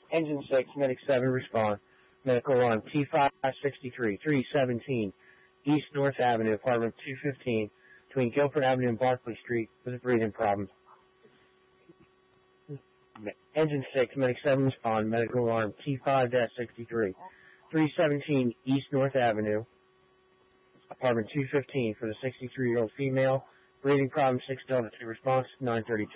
Engine 6, Medic 7, respond. Medical alarm T563, 317, East North Avenue, apartment 215, between Guilford Avenue and Barclay Street, with a breathing problem. Engine 6, Medic 7, respond. Medical alarm T5-63, 317, East North Avenue, apartment 215, for the 63-year-old female. Breathing problem, 6 Delta 2, response 932.